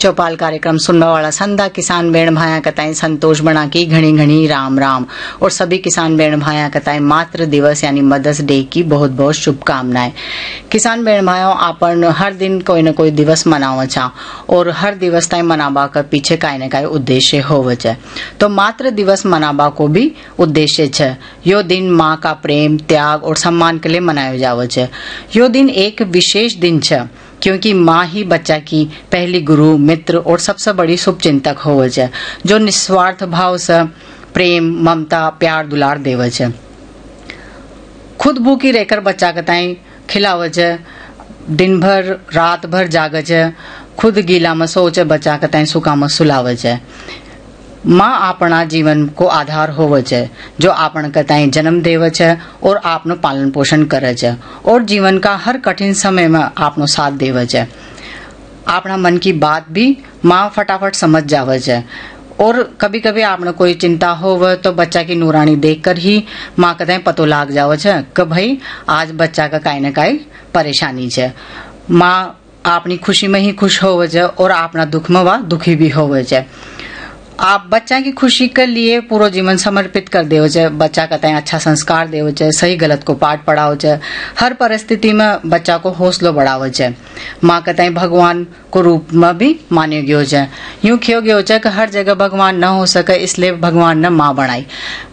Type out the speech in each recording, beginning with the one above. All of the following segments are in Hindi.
चौपाल कार्यक्रम सुनने वाला संदा किसान बेण भाया कताई संतोष बना की घनी घनी राम राम। और सभी किसान बेण भाया कताई मातृ दिवस यानी मदर्स डे की बहुत बहुत शुभकामनाएं। किसान बेण भाइयों आपन हर दिन कोई न कोई दिवस मनाव छा और हर दिवस ताई मनाबा का पीछे काई न काई उद्देश्य होव छे। तो मातृ दिवस मनाबा को भी उद्देश्य छे। यो दिन माँ का प्रेम त्याग और सम्मान के लिए मनायो जावे छे। यो दिन एक विशेष दिन छे क्योंकि माँ ही बच्चा की पहली गुरु मित्र और सबसे बड़ी शुभचिंतक होवे छे जो निस्वार्थ भाव से प्रेम ममता प्यार दुलार देवे छे। खुद भूखी रहकर बच्चा कताई खिलावे छे, दिन भर रात भर जागे छे, खुद गीला में सोचे बच्चा कताई सूखा में सुलावे छे। माँ आपना जीवन को आधार होवे छे जो आपण कताई जन्म देवे छे और आपनो पालन पोषण करे छे और जीवन का हर कठिन समय में आपनो साथ देवे छे। आपना मन की बात भी माँ फटाफट समझ जावे छे और कभी कभी आपने कोई चिंता होवे तो बच्चा की नूरानी देखकर ही माँ कताई पतो लाग जावे छे कि भाई आज बच्चा का काई न काई परेशानी छे। माँ अपनी खुशी में ही खुश होवे छे और अपना दुख में वह दुखी भी होवे छे। आप बच्चा की खुशी के लिए पूरा जीवन समर्पित कर देवे छे। बच्चा कताई अच्छा संस्कार देवे छे, सही गलत को पाठ पढ़ावे छे, हर परिस्थिति में बच्चा को हौसलो बढ़ावे छे। माँ कताई भगवान को रूप में भी मान्यो गयो छे। यूं खियो गयो छे कि हर जगह भगवान न हो सके इसलिए भगवान ने माँ बनाई।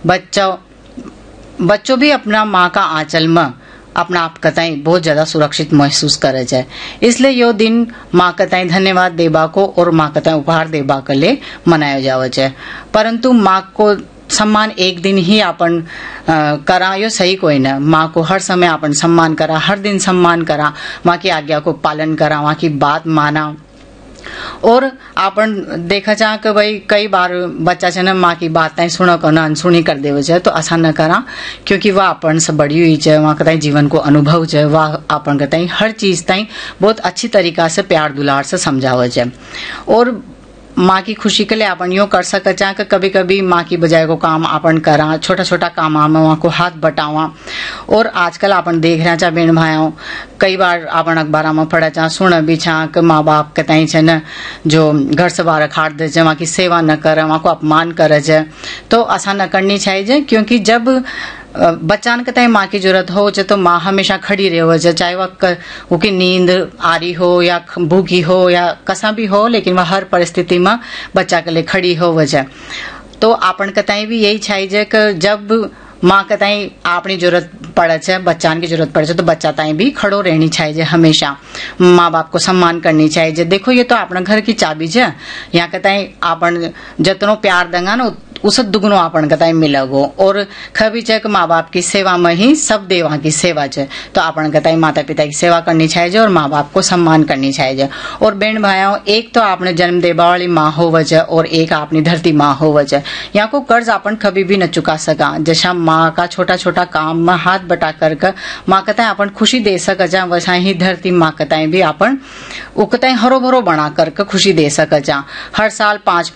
बच्चों भी अपना माँ का आंचल में अपना आप कताई बहुत ज्यादा सुरक्षित महसूस करे छे। इसलिए यो दिन माँ कताई धन्यवाद देबा को और माँ कताई उपहार देबा के लिए मनायो जावे छे। परंतु माँ को सम्मान एक दिन ही अपन करा यो सही कोई न। माँ को हर समय अपन सम्मान करा, हर दिन सम्मान करा, माँ की आज्ञा को पालन करा, माँ की बात माना। और आपन देखा जा कि भाई कई बार बच्चा छे न माँ की बातें सुनो को न अनसुनी कर देवे छे तो ऐसा न करा क्योंकि वह अपन से बड़ी हुई छे, वहाँ कताई जीवन को अनुभव छे, वह अपन कताई हर चीज ताई बहुत अच्छी तरीका से प्यार दुलार से समझावे छे। और माँ की खुशी के लिए अपन यो कर सके चा कि कभी कभी माँ की बजाय को काम अपन करा, छोटा छोटा काम में वहाँ को हाथ बटावा। और आजकल अपन देख रहे चा बेन भाइयों कई बार अपन अखबार में पढ़ा चा सुन भी छा कि माँ बाप कताई छे न जो घर से बाहर खाड़ दे छे, वहाँ की सेवा न करे, वहाँ को अपमान करे छे। तो ऐसा न करनी चाहिए क्योंकि जब बच्चान कताई माँ की जरूरत हो तो माँ हमेशा खड़ी रहे छे, चाहे वह की नींद आ रही हो या भूखी हो या कसा भी हो, लेकिन वह हर परिस्थिति में बच्चा के लिए खड़ी हो छे। तो आपन कताई भी यही चाहिए कि जब माँ कताई अपनी जरूरत पड़े छे, बच्चान की जरूरत पड़े छे तो बच्चा ताई भी खड़ो रहनी चाहिए। हमेशा माँ बाप को सम्मान करनी चाहिए। देखो ये तो अपना घर की चाबी छे, यहाँ कताई आपन जतनो प्यार देंगा ना उसे दुगनो आपन कताई मिलेगो। और खबी छे कि माँ बाप की सेवा में ही सब देवा की सेवा छे। तो आपन कताई माता पिता की सेवा करनी चाहिए और माँ बाप को सम्मान करनी चाहिए। और बेन भाइयों एक तो आपने जन्म देवा वाली माँ होवे छे और एक अपनी धरती माँ होवे छे। यहाँ को कर्ज आपन कभी भी न चुका सका। जैसा माँ का छोटा छोटा काम में हाथ बटा कर माँ कताई अपन खुशी दे सका, वैसा ही धरती माँ कताई भी अपन उकताई हरो भरो बना कर खुशी दे सका। हर साल 5